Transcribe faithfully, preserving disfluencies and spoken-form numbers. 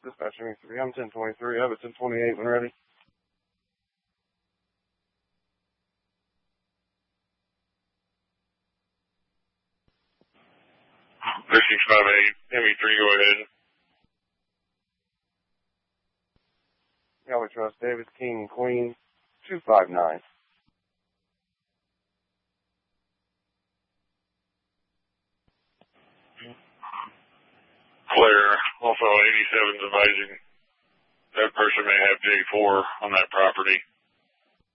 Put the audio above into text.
Dispatcher me three. I'm ten twenty-three. I have a ten twenty-eight when ready. three six five eight, M E three, go ahead. Yahweh Trust, David, King, Queen, two five nine. Claire, also eighty-seven's advising that person may have J four on that property.